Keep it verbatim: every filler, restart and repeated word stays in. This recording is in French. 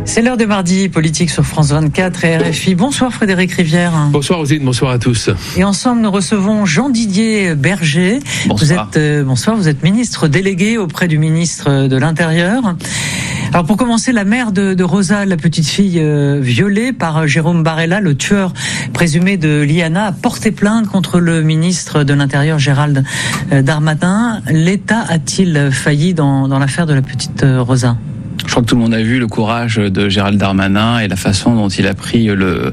C'est l'heure de mardi politique sur France vingt-quatre et R F I. Bonsoir Frédéric Rivière. Bonsoir Rosine, bonsoir à tous. Et ensemble nous recevons Jean-Didier Berger. Bonsoir. Vous êtes, euh, bonsoir, vous êtes ministre délégué auprès du ministre de l'Intérieur. Alors pour commencer, la mère de, de Rosa, la petite fille euh, violée par Jérôme Barella, le tueur présumé de Liana, a porté plainte contre le ministre de l'Intérieur Gérald euh, Darmanin. L'État a-t-il failli dans, dans l'affaire de la petite euh, Rosa ? Je crois que tout le monde a vu le courage de Gérald Darmanin et la façon dont il a pris le,